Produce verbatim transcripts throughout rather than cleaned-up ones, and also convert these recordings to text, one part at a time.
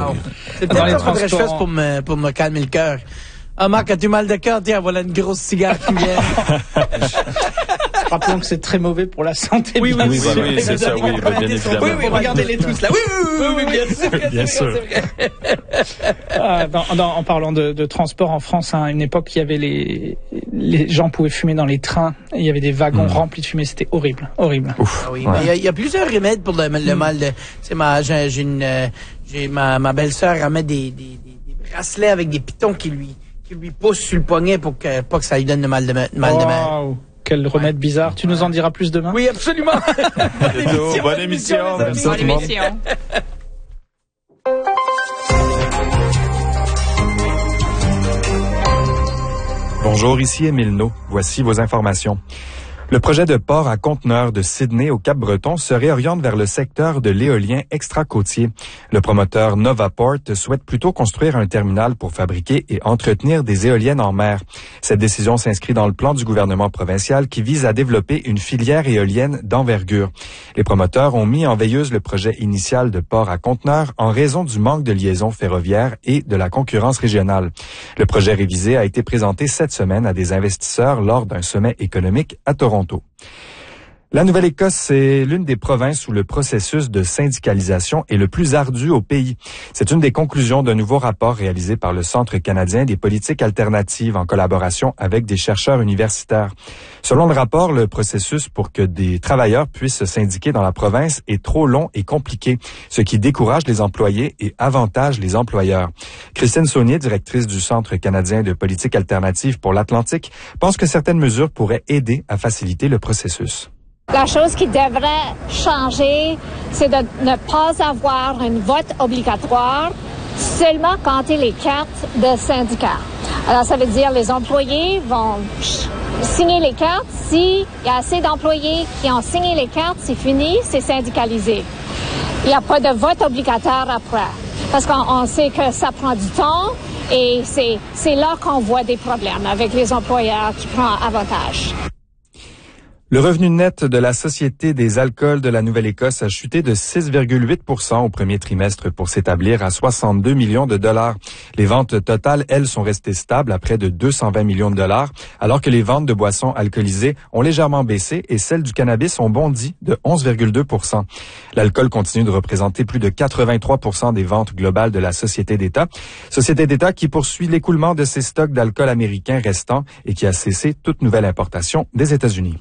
Wow. C'est peut-être ça qu'il faudrait que je fasse pour me, pour me calmer le cœur. Ah, Marc, as-tu mal de cœur? Tiens, voilà une grosse cigare qui vient. Rappelons que c'est très mauvais pour la santé. Oui, oui, oui, voilà, oui, c'est ça, oui, bien évidemment. Oui, oui, regardez-les tous là. Oui, oui, oui, oui, bien sûr. Bien sûr. Ah, dans, dans, en parlant de, de transport en France, hein, à une époque, il y avait les, les gens pouvaient fumer dans les trains. Il y avait des wagons mmh. remplis de fumée. C'était horrible, horrible. Ouf. Ah oui, ouais. mais il y, a, il y a plusieurs remèdes pour le, le mmh. mal de, c'est ma, j'ai, j'ai une, j'ai ma, ma belle-sœur, elle met des, des, des, des bracelets avec des pitons qui lui, qui lui poussent sur le poignet pour que, pas que ça lui donne le mal de, mal wow. de mer. Quel remède ouais. bizarre. Tu nous en diras plus demain? Oui, absolument. émission, bonne émission. Bonne émission. Bonne émission. Bonjour, ici Émile No. Voici vos informations. Le projet de port à conteneurs de Sydney au Cap-Breton se réoriente vers le secteur de l'éolien extra-côtier. Le promoteur Novaport souhaite plutôt construire un terminal pour fabriquer et entretenir des éoliennes en mer. Cette décision s'inscrit dans le plan du gouvernement provincial qui vise à développer une filière éolienne d'envergure. Les promoteurs ont mis en veilleuse le projet initial de port à conteneurs en raison du manque de liaisons ferroviaires et de la concurrence régionale. Le projet révisé a été présenté cette semaine à des investisseurs lors d'un sommet économique à Toronto. La Nouvelle-Écosse, c'est l'une des provinces où le processus de syndicalisation est le plus ardu au pays. C'est une des conclusions d'un nouveau rapport réalisé par le Centre canadien des politiques alternatives en collaboration avec des chercheurs universitaires. Selon le rapport, le processus pour que des travailleurs puissent se syndiquer dans la province est trop long et compliqué, ce qui décourage les employés et avantage les employeurs. Christine Saunier, directrice du Centre canadien de politique alternative pour l'Atlantique, pense que certaines mesures pourraient aider à faciliter le processus. La chose qui devrait changer, c'est de ne pas avoir un vote obligatoire seulement quand il y a les cartes de syndicats. Alors, ça veut dire les employés vont signer les cartes. S'il y a assez d'employés qui ont signé les cartes, c'est fini, c'est syndicalisé. Il n'y a pas de vote obligatoire après. Parce qu'on on sait que ça prend du temps et c'est, c'est là qu'on voit des problèmes avec les employeurs qui prennent avantage. Le revenu net de la Société des alcools de la Nouvelle-Écosse a chuté de six virgule huit pour cent au premier trimestre pour s'établir à soixante-deux millions de dollars. Les ventes totales, elles, sont restées stables à près de deux cent vingt millions de dollars, alors que les ventes de boissons alcoolisées ont légèrement baissé et celles du cannabis ont bondi de onze virgule deux pour cent. L'alcool continue de représenter plus de quatre-vingt-trois pour cent des ventes globales de la Société d'État. Société d'État qui poursuit l'écoulement de ses stocks d'alcool américains restants et qui a cessé toute nouvelle importation des États-Unis.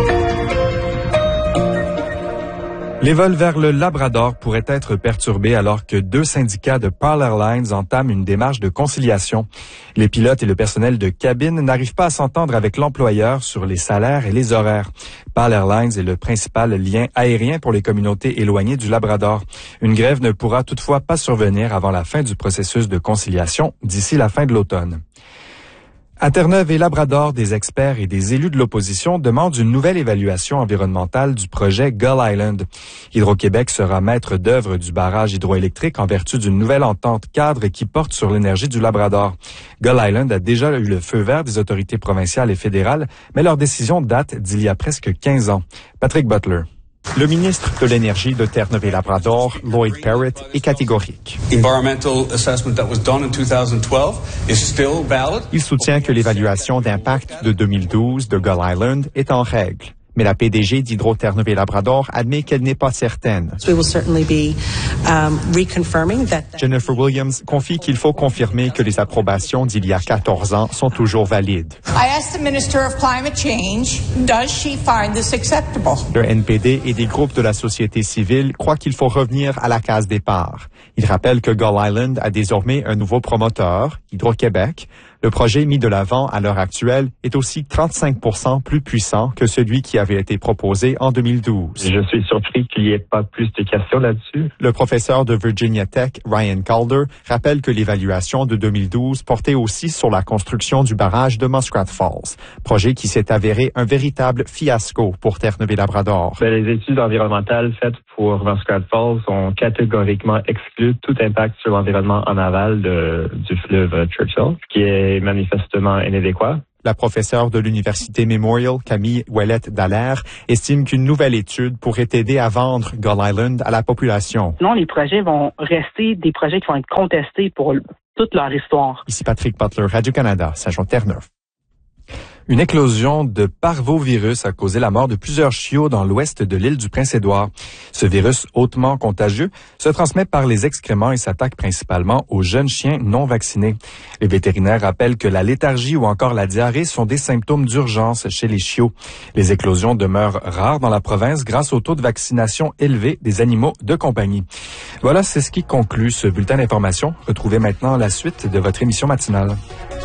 Les vols vers le Labrador pourraient être perturbés alors que deux syndicats de Pearl Airlines entament une démarche de conciliation. Les pilotes et le personnel de cabine n'arrivent pas à s'entendre avec l'employeur sur les salaires et les horaires. Pearl Airlines est le principal lien aérien pour les communautés éloignées du Labrador. Une grève ne pourra toutefois pas survenir avant la fin du processus de conciliation d'ici la fin de l'automne. À Terre-Neuve et Labrador, des experts et des élus de l'opposition demandent une nouvelle évaluation environnementale du projet Gull Island. Hydro-Québec sera maître d'œuvre du barrage hydroélectrique en vertu d'une nouvelle entente cadre qui porte sur l'énergie du Labrador. Gull Island a déjà eu le feu vert des autorités provinciales et fédérales, mais leur décision date d'il y a presque quinze ans. Patrick Butler. Le ministre de l'Énergie de Terre-Neuve et Labrador, Lloyd Parrott, est catégorique. Il soutient que l'évaluation d'impact de deux mille douze de Gull Island est en règle. Mais la P D G d'Hydro-Terre-Neuve et Labrador admet qu'elle n'est pas certaine. Jennifer Williams confie qu'il faut confirmer que les approbations d'il y a quatorze ans sont toujours valides. Le N P D et des groupes de la société civile croient qu'il faut revenir à la case départ. Ils rappellent que Gull Island a désormais un nouveau promoteur, Hydro-Québec. Le projet mis de l'avant à l'heure actuelle est aussi trente-cinq pour cent plus puissant que celui qui avait été proposé en deux mille douze. Je suis surpris qu'il n'y ait pas plus de questions là-dessus. Le professeur de Virginia Tech, Ryan Calder, rappelle que l'évaluation de deux mille douze portait aussi sur la construction du barrage de Muskrat Falls, projet qui s'est avéré un véritable fiasco pour Terre-Neuve et Labrador. Ben, les études environnementales faites pour Muskrat Falls ont catégoriquement exclu tout impact sur l'environnement en aval de, du fleuve Churchill, ce qui est manifestement inadéquat. La professeure de l'Université Memorial, Camille Ouellette-Dallaire, estime qu'une nouvelle étude pourrait aider à vendre Gull Island à la population. Sinon, les projets vont rester des projets qui vont être contestés pour toute leur histoire. Ici Patrick Butler, Radio-Canada, Saint-Jean-Terre-Neuve. Une éclosion de parvovirus a causé la mort de plusieurs chiots dans l'ouest de l'île du Prince-Édouard. Ce virus hautement contagieux se transmet par les excréments et s'attaque principalement aux jeunes chiens non vaccinés. Les vétérinaires rappellent que la léthargie ou encore la diarrhée sont des symptômes d'urgence chez les chiots. Les éclosions demeurent rares dans la province grâce au taux de vaccination élevé des animaux de compagnie. Voilà, c'est ce qui conclut ce bulletin d'information. Retrouvez maintenant la suite de votre émission matinale.